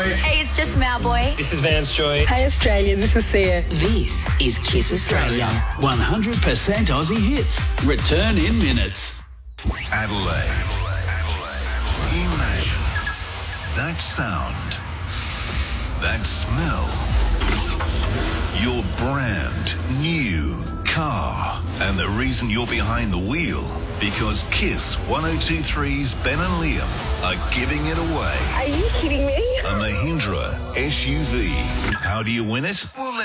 Hey, it's just Malboy. This is Vance Joy. Hey Australia, this is Sia. This is Kiss Australia. 100% Aussie hits. Return in minutes. Adelaide. Imagine that sound, that smell, your brand new car, and the reason you're behind the wheel, because Kiss 102.3's Ben and Liam are giving it away. Are you kidding me? A Mahindra SUV. How do you win it? Well,